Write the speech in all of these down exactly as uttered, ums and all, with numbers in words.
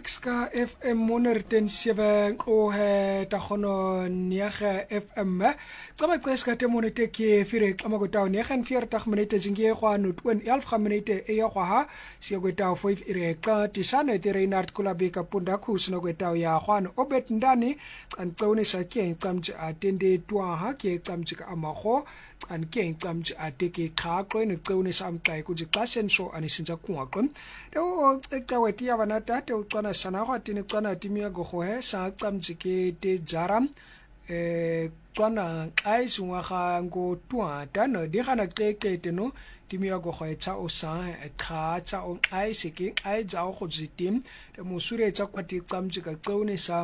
Tuks ka F M honderd sewe o he tagono nege F M tsama qeska te monete ke fire xama go taw nege en veertig minute zingie go ano elf minute e ya go ha se go taw five ire ka tisane te Reinhard Kulabeka punda khusino go taw ya go ano obet ndani antsone sa ke tsamtse atende twa ha ke tsamtse ka amago an ke tsamtse ateke khaqwe ne tsone sa amqai ku jixasen so anisinza kuqo o ecaweti ya bana tate ucwana sana go atini cwana timia go go he sa tsamtse ke te jaram eh cwana ais wa ga ngo twa tano di gana kekete no timia go go etsa o sa kha tsa o ais ke ai ja go jitim de musure tsa kwati tsamtse ka tsone sa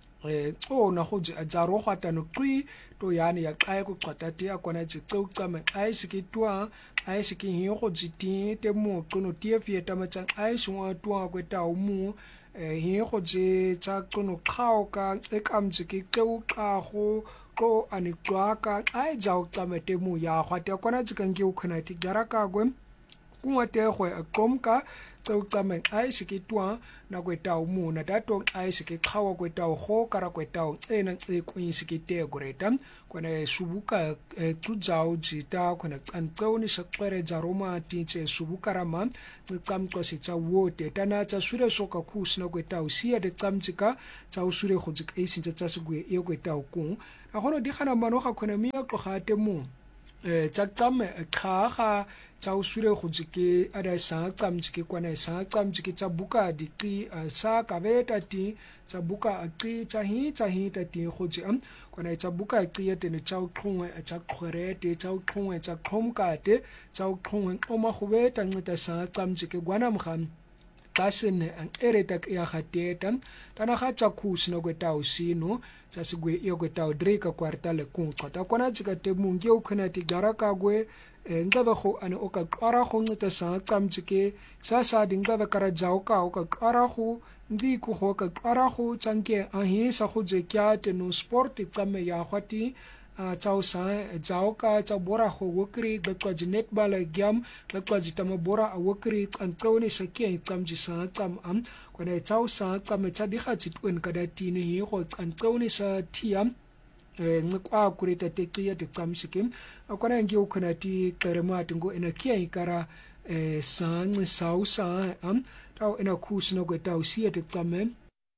eh o na go ja ro ga tano qwi to yani ya qai go qatati ya kwana tseu tsama ais ke twa ais ke hi go jiti te mo qono tie fieta matsang ais wa twa go ta o mu hi go je tsa qono khao ka e kamtse ke tseu ka go go ani tswaka ai ja o tsama te mu ya gwa te kwana tsikang ke o khona ti jara ka go kuwa te go a komka tseu tsama ais ke twa na go ta o mu na dato ais ke khawa go ta o go kara go ta o tsena tse ko isi ke te go reta kwana subuka tujao jita kwana antsoni sakwere ja roma tinche subuka rama tsamtwa se tsa wote tana tsa sure soka khusina go ta o sia de tsamtsika tsa o sure go tsika isi tsa segwe e go ta o ku a gono di gana mano ga khona mi ya tloga te mo eh tsa tsame khaga tsa o sure go tsike ada sa tsamtsike kwana sa tsamtsike tsa buka di ti sa ka beta ti tsa buka a ti tsa hi tsa hi ta ti go tsi am kwana tsa buka ti ya tene tsa o tlhongwe tsa khorete tsa o tlhongwe tsa khomkate tsa o tlhongwe o ma go beta ncita sa tsamtsike gwana mgam kasene ang ereta ya gateta tana ga tsa khusino go ta o sino tsa segwe e go ta o dreka kwartale kunqata kwana tsika te mungi o khona ti gara ka gwe ngaba go ane o ka qara go ncita sa tsamtsike sa sa dingaba kara jao ka o ka qara go ndi ku go ka qara go tsanke a hi sa go je kya te no sport tsame ya gwati tsa o sa jao ka tsa bora go wokri ga kwa netball gam ga kwa tama bora a wokri antsone sa ke tsamji sa tsam am kwana tsa o sa tsame tsa di ga tsitwen ka da tini hi go antsone sa tiam ngqwa kureta teqiya te tsamsikim akwana ngi o khona ti qeremati ngo ena kia ikara sa ngi sausa am taw ena khusino go taw sia te tsamen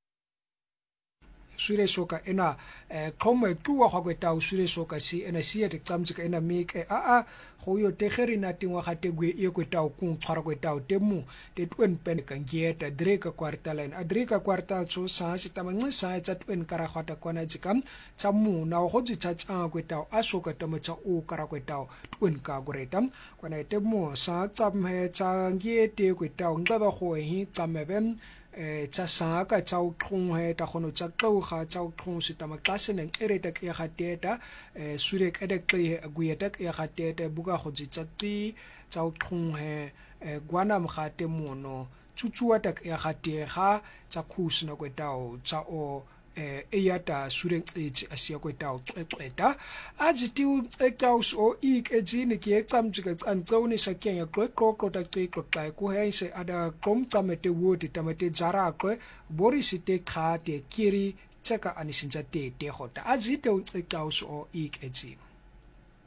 sure soka ena khome tuwa go taw sure soka si ena sia te tsamsika ena make a a go yo tegeri na tingwa ga tegwe e go taw ku tshwara go taw temu te twen pen ka ngieta dreka kwartaline adreka kwarta tso sa se tamangi sa tsa twen kara gata kwana tsikam tsa mu na go tsi tsa go taw a soka tama tsa o kara go taw twen ka go reta kwana temu sa tsamhe tsa ngiete go taw ngaba go hi tsameben eh tsa saka tsa o tlhongwe ta gono tsa tloga tsa o tlhong se tama klaseneng ereta ke ga teta eh sure ka de ke gueta ke ga teta buka go tsa ti tsa o tlhongwe gwana mgate mono tsutsua ta ke ga tega tsa khusina go tao tsa o eh eyata sure etse asia go tao qeqeta a jitiu ekaus o ik ejini ke tsamtsika antsone sa kenya qoqo ta qeqo xa ku heise ada komtamete wodi tamate jarakwe borisite khate kiri tsaka anisinza te te gota a jiteu ekaus o ik ejini